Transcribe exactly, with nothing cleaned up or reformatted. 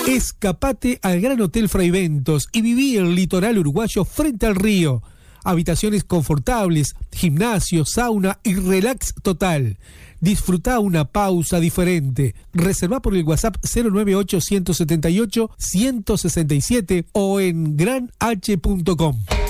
Escapate al Gran Hotel Fraiventos y viví el litoral uruguayo frente al río. Habitaciones confortables, gimnasio, sauna y relax total. Disfruta una pausa diferente. Reserva por el WhatsApp cero nueve ocho, uno siete ocho, uno seis siete o en gran h punto com.